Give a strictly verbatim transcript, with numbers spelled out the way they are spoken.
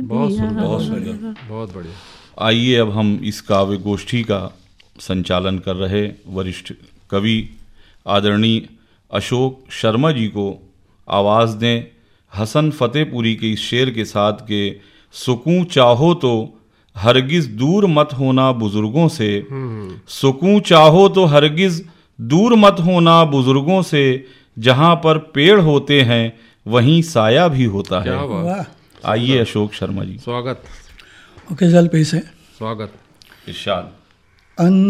बहुत दिया। सुंदर, बहुत सुंदर, बहुत बढ़िया। आइए अब हम इस काव्य गोष्ठी का संचालन कर रहे वरिष्ठ कवि आदरणीय अशोक शर्मा जी को आवाज़ दें हसन फतेहपुरी के इस शेर के साथ के सुकून चाहो तो हरगिज़ दूर मत होना बुजुर्गों से, सुकून चाहो तो हरगिज़ दूर मत होना बुजुर्गों से, जहाँ पर पेड़ होते हैं वहीं साया भी होता है। क्या बात। आइए अशोक शर्मा जी। स्वागत। ओके, चल पैसे स्वागत। इरशाद।